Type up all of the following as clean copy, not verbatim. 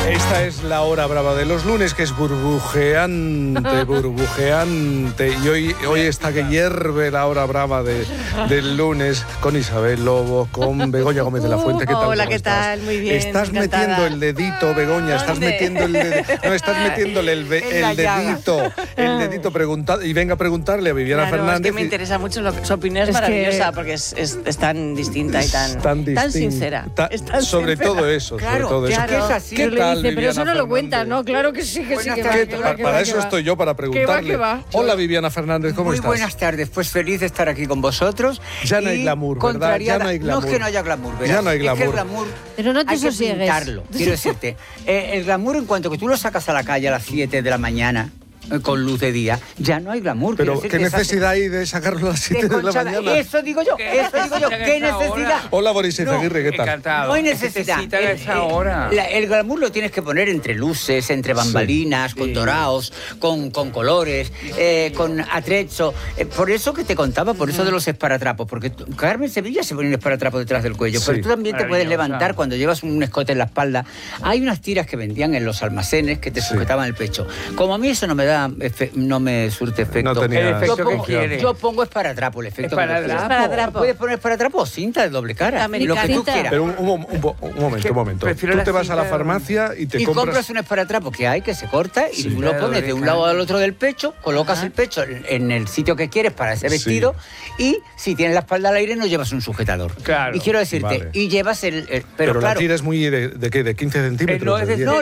Esta es la hora brava de los lunes, que es burbujeante, burbujeante. Y hoy está que hierve la hora brava del lunes con Isabel Lobo, con Begoña Gómez de la Fuente. ¿Qué tal? Hola, ¿qué tal? Muy bien. Estás metiendo el dedito, Begoña, estás metiéndole el dedito y venga a preguntarle a Viviana Fernández. Es que me interesa mucho su opinión, es maravillosa, porque es tan distinta y tan sincera. Sobre todo eso, claro, sobre todo eso. Es así. ¿Qué tal, dice, pero eso no lo Fernández? cuenta, ¿no? Claro que sí, que sí. Para eso estoy yo, para preguntarle. ¿Qué va? Hola, Viviana Fernández, ¿cómo estás? Muy buenas tardes, pues feliz de estar aquí con vosotros. Ya no hay glamour, ¿verdad? Ya no hay glamour. No es que no haya glamour, ¿verdad? Ya no hay glamour. Es que el glamour Pero no te hay que sosiegues. pintarlo, quiero decirte. El glamour, en cuanto que tú lo sacas a la calle a las 7 de la mañana, con luz de día, ya no hay glamour. Pero ¿qué necesidad hay de sacarlo a las 7 de la mañana? Eso digo yo, ¿qué necesidad? Hola, Boris Izaguirre, ¿qué tal? Encantado. No hay necesidad. Esa hora. El glamour lo tienes que poner entre luces, entre bambalinas, con dorados, con colores, con atrezzo. Por eso que te contaba, por eso de los esparatrapos, porque Carmen Sevilla se pone un esparatrapo detrás del cuello, pero tú también te puedes levantar cuando llevas un escote en la espalda. Hay unas tiras que vendían en los almacenes que te sujetaban el pecho. Como a mí eso no me surte efecto. No tenía el efecto que quiere. Yo pongo esparadrapo, el efecto. Esparadrapo. Puedes poner esparadrapo o cinta de doble cara, lo que tú quieras. Pero un momento. Tú te vas a la farmacia y te compras un esparadrapo que hay, que se corta, y tú lo pones de un lado al otro del pecho, colocas el pecho en el sitio que quieres para ese vestido, y si tienes la espalda al aire no llevas un sujetador. Claro. Y quiero decirte, y llevas pero claro, la tira es muy ¿de qué? ¿De 15 centímetros?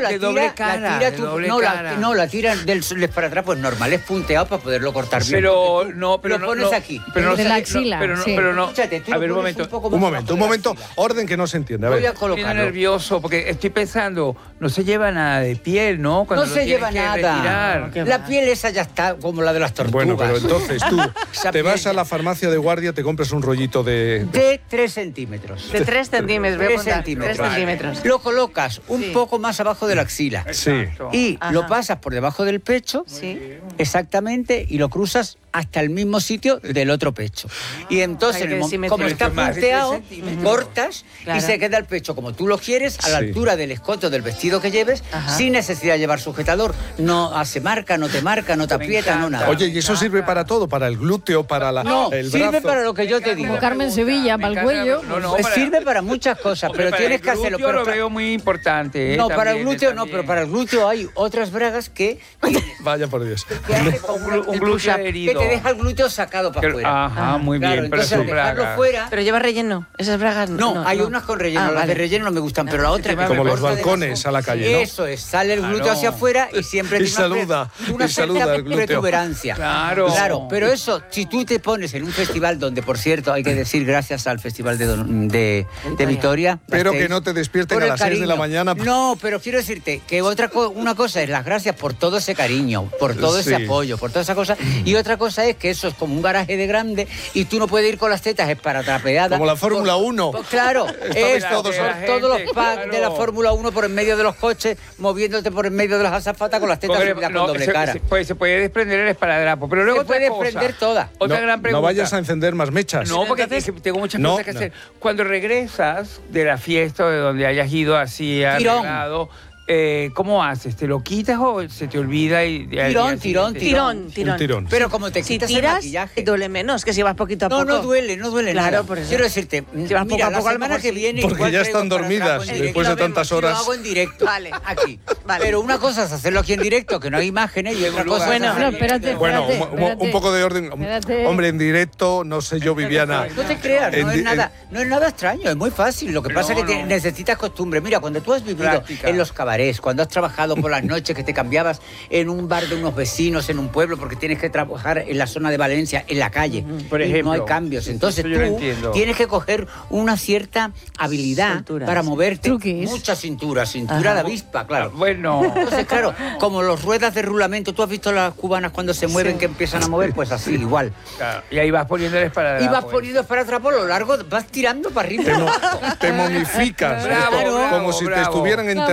La tira del esparadrapo es normal, es punteado para poderlo cortar bien. Pero lo pones aquí. Pero de la axila. Pero no. Escúchate, tú A ver, lo un pones momento. Un momento. Orden que no se entiende. A Voy ver. a Estoy colocarlo. nervioso porque estoy pensando, no se lleva nada de piel, ¿no? Cuando No lo se tienes lleva que nada. retirar. La piel esa ya está como la de las tortugas. Bueno, pero entonces tú Esa te vas piel a la farmacia de guardia, te compras un rollito de... de 3 centímetros. De 3 centímetros, voy a 3 contar. centímetros. 3 centímetros. Lo colocas un Sí. poco más abajo de la axila. Sí. Exacto. Y Ajá. lo pasas por debajo del pecho, Sí. exactamente, y lo cruzas hasta el mismo sitio del otro pecho. Y entonces, Hay que simetría. como está Más de punteado, 3 centímetros. cortas Claro. y se queda el pecho como tú lo quieres, a la Sí. altura del escote del vestido que lleves, Ajá. sin necesidad de llevar sujetador. No hace marca, no te aprieta, no nada. Oye, ¿y eso sirve para todo? ¿Para el glúteo, para No, el sirve brazo? para lo que yo te digo. Como Carmen Sevilla, para el cuello. Pues sirve para muchas cosas, pero tienes que hacerlo. Yo pero lo veo muy importante. no, para el también, glúteo no, también. pero para el glúteo hay otras bragas que Vaya por Dios. hace como un el glúteo push-up, herido. que te deja el glúteo sacado para afuera. Ajá, muy Claro, bien, pero entonces al son dejarlo bragas. fuera. Pero lleva relleno. Esas bragas No, hay unas con relleno, las vale. de relleno no me gustan, pero la otra que Como me los corta balcones debajo. a la calle, ¿no? Eso es, sale el glúteo Claro. hacia afuera y siempre Y tiene saluda, una y saluda cierta el glúteo. protuberancia. Claro. Claro, pero eso, si tú te pones en un festival donde, por cierto, hay que decir gracias al Festival de Vitoria. Pero Gasteiz, que no te despierten por a el las 6 de la cariño. mañana. No, pero quiero decirte que una cosa es las gracias por todo ese cariño, por todo ese Sí. apoyo, por toda esa cosa, y otra cosa es que eso es como un garaje de grande y tú no puedes ir con las tetas esparatrapeadas. Como la Fórmula 1. Claro, Estabais todos todos los packs claro. de la Fórmula 1 por en medio de los coches, moviéndote por en medio de las azafatas con las tetas Porque, subidas no, con doble cara. se puede desprender el esparadrapo, pero luego Se puede otra cosa. desprender toda. Otra No, gran pregunta. no vayas a encender más mechas. No, porque Entonces- es que tengo muchas No, cosas que no. hacer. Cuando regresas de la fiesta o de donde hayas ido así Tirón. arreglado, ¿cómo haces? ¿Te lo quitas o se te olvida? Tirón. Tirón. Un tirón. Pero como te Si quitas el tiras, maquillaje. duele menos que si vas poquito a poco. No duele Claro, nada. por eso. Quiero decirte, Si vas poco mira, a la poco, a lo semana mejor que sí. viene Porque igual ya traigo están esparadrapo dormidas en directo. después de tantas Y horas. lo hago en directo, Vale. aquí. Vale. Pero una cosa es hacerlo aquí en directo, que no hay imágenes, y otra cosa Bueno, es hacerlo- No, espérate. Bueno, espérate. un poco de orden. Espérate. Hombre, en directo, no sé yo, Viviana. No te creas, En no di- es nada extraño, es muy fácil. Lo que Pero pasa es que no. necesitas costumbre. Mira, cuando tú has vivido Práctica. en los cabarets, cuando has trabajado por las noches, que te cambiabas en un bar de unos vecinos, en un pueblo, porque tienes que trabajar en la zona de Valencia, en la calle, Por y ejemplo. no hay cambios. Entonces Eso yo lo tú entiendo. tienes que coger una cierta habilidad Cinturas. para moverte. Truquis. Mucha cintura Ajá. de avispa, claro. Bueno. Entonces, claro, como los ruedas de rulamento, ¿tú has visto las cubanas cuando se mueven que empiezan a mover? Pues así, igual. Claro, y ahí vas poniendo el esparadrapo. Y vas poniendo para atrás por lo largo, vas tirando para arriba. Te momificas. Bravo, esto, bravo, como si te bravo. estuvieran enterrando.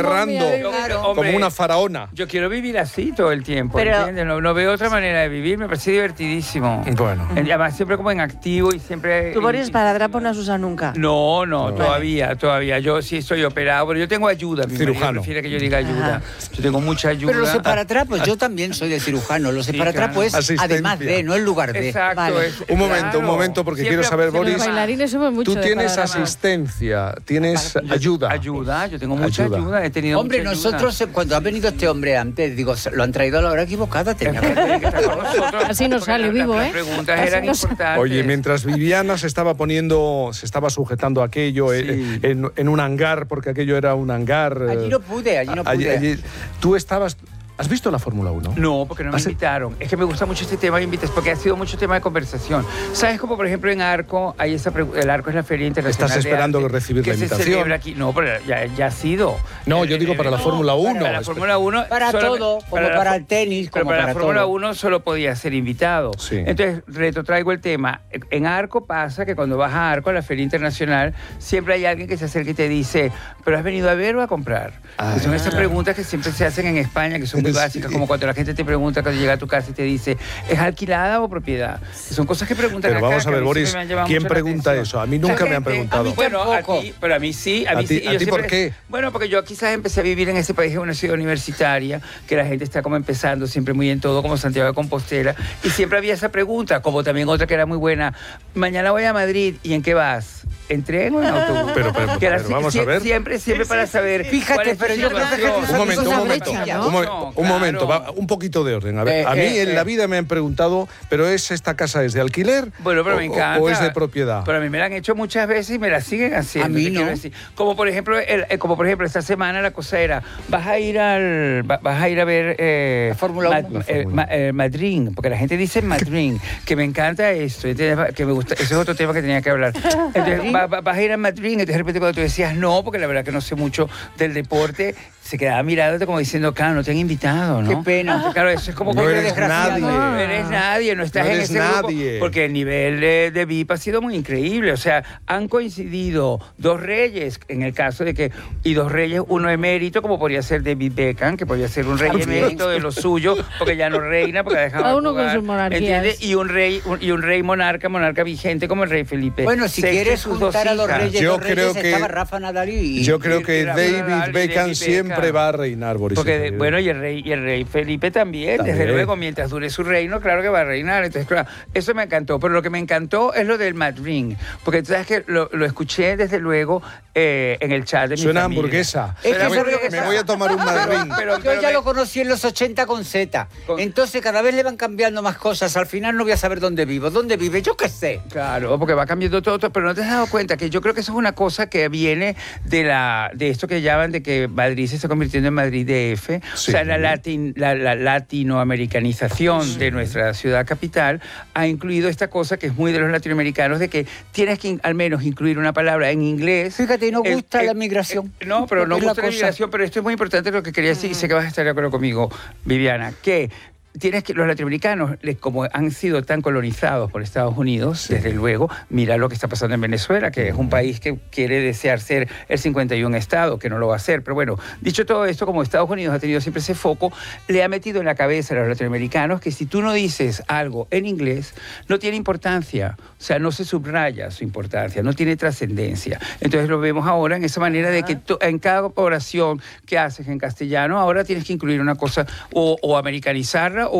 como una faraona. Yo quiero vivir así todo el tiempo, Pero, ¿entiendes? No veo otra manera de vivir, me parece divertidísimo. Bueno. Además, siempre como en activo y siempre... ¿Tú, Boris, esparadrapo no has usado nunca? No, todavía. Yo sí estoy operado, pero yo tengo ayuda. Mi marido Cirujano. prefiere que yo diga ayuda. Yo tengo mucha ayuda. Pero los esparatrapos, yo también soy de cirujano. Los esparatrapos es Asistencia. además de, no en lugar de. Exacto. Vale. Un momento, porque quiero saber, Boris. Los bailarines somos mucho Tú de tienes esparadrapo. asistencia, tienes ayuda. Ayuda, yo tengo mucha ayuda. He tenido Hombre, mucha ayuda. nosotros cuando ha venido este hombre antes, digo, lo han traído a la hora equivocada. Tenía que Estar con nosotros, Así nos porque sale vivo, las ¿eh? preguntas Así eran nos- importantes. Oye, mientras Viviana se estaba sujetando aquello Sí. en un hangar, porque aquello era un hangar. Allí no pude. Tú estabas. ¿Has visto la Fórmula 1? No, porque no me invitaron. Es que me gusta mucho este tema de invitas, porque ha sido mucho tema de conversación. ¿Sabes como por ejemplo en Arco, hay el Arco es la Feria Internacional ¿Estás esperando de Arte, recibir la que invitación? se celebra aquí? No, pero ya ha sido. No, yo digo para la Fórmula 1. Para la Fórmula 1. Para todo, como para el tenis, Pero como para la para Fórmula todo. 1 solo podía ser invitado. Sí. Entonces, retrotraigo el tema. En Arco pasa que cuando vas a Arco, a la Feria Internacional, siempre hay alguien que se acerca y te dice, ¿pero has venido a ver o a comprar? Que son esas preguntas que siempre se hacen en España, que son muy básicas, como cuando la gente te pregunta cuando llega a tu casa y te dice, ¿es alquilada o propiedad? Que son cosas que preguntan Pero acá, vamos a que ver, mí Boris, siempre me han llamado ¿quién mucho la pregunta atención. eso? A mí nunca me han preguntado. Bueno, a tampoco. ti, pero a mí sí. ¿A ti- sí. Y a yo ti por siempre- qué? Bueno, porque yo quizás empecé a vivir en ese país, en una ciudad universitaria, que la gente está como empezando siempre muy en todo, como Santiago de Compostela, y siempre había esa pregunta, como también otra que era muy buena, mañana voy a Madrid, ¿y en qué vas? ¿En tren o en autobús? Pero Que era vamos a ver. Siempre para saber. Fíjate, cuál es tu pero yo creo que situación. Jesús Un momento, Esa un momento, brecha, un ¿no? momento, un momento, Claro. un poquito de orden. A ver, a mí en la vida me han preguntado, ¿pero esta casa es de alquiler Bueno, pero me encanta. o es de propiedad? Pero a mí me la han hecho muchas veces y me la siguen haciendo. A mí te no. quiero decir. Como por ejemplo, esta semana la cosa era, vas a ir a ver La Fórmula 1. Madrid, porque la gente dice Madrid, que me encanta esto, ¿entiendes? Que me gusta, ese es otro tema que tenía que hablar. Entonces, vas a ir a Madrid, y de repente cuando tú decías no, porque la verdad que no sé mucho del deporte, se quedaba mirándote como diciendo, claro, no te han invitado, ¿no? Qué pena. Entonces, claro, eso es como No que eres nadie. No eres nadie, no estás No en eres ese grupo, nadie. porque el nivel de VIP ha sido muy increíble. O sea, han coincidido dos reyes, en el caso de que, y dos reyes, uno emérito, como podría ser David Beckham, que podría ser un rey emérito de lo suyo, porque ya no reina, porque ha dejado Cada de uno con jugar, sus monarquías. ¿entiendes? Y un rey monarca vigente como el rey Felipe. Bueno, si VI, quieres sus dos juntar a los hijas. reyes, Yo dos reyes, creo que- estaba Rafa Nadal y... Yo creo que Mira, David David Beckham Beckham. siempre va a reinar, Boris. Bueno, y el rey Felipe también, desde También. luego, mientras dure su reino, claro que va a reinar. Entonces, claro, eso me encantó. Pero lo que me encantó es lo del Madrid, porque tú sabes que lo escuché desde luego en el chat de mi Suena familia. hamburguesa. Es que Suena eso es lo que hamburguesa. Me voy a tomar un Madrid. Yo ya lo conocí en los 80 con Z. Entonces cada vez le van cambiando más cosas. Al final no voy a saber dónde vivo. ¿Dónde vive? Yo qué sé. Claro, porque va cambiando todo, pero no te has dado cuenta que yo creo que eso es una cosa que viene de esto que llaman de que Madrid se está convirtiendo en Madrid DF, Sí. o sea, la latinoamericanización de nuestra ciudad capital ha incluido esta cosa que es muy de los latinoamericanos, de que tienes que al menos incluir una palabra en inglés. Fíjate, y no gusta la migración. No, pero no Es la gusta la cosa. migración, pero esto es muy importante lo que quería decir, y sé que vas a estar de acuerdo conmigo, Viviana, que los latinoamericanos, como han sido tan colonizados por Estados Unidos, desde luego, mira lo que está pasando en Venezuela, que es un país que quiere desear ser el 51 estado, que no lo va a ser. Pero bueno, dicho todo esto, como Estados Unidos ha tenido siempre ese foco, le ha metido en la cabeza a los latinoamericanos que si tú no dices algo en inglés, no tiene importancia. O sea, no se subraya su importancia, no tiene trascendencia. Entonces lo vemos ahora en esa manera de que en cada oración que haces en castellano, ahora tienes que incluir una cosa o americanizarla